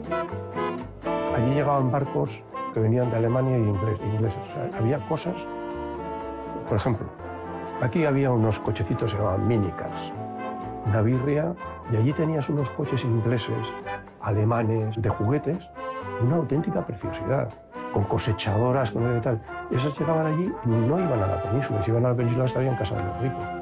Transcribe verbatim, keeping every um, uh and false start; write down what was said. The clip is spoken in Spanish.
Allí llegaban barcos que venían de Alemania y inglés, ingleses. O sea, había cosas, por ejemplo, aquí había unos cochecitos que se llamaban minicars, una birria, y allí tenías unos coches ingleses, alemanes, de juguetes, una auténtica preciosidad, con cosechadoras, con el tal. Esas llegaban allí y no iban a la península, si iban a la península estarían en casa de los ricos.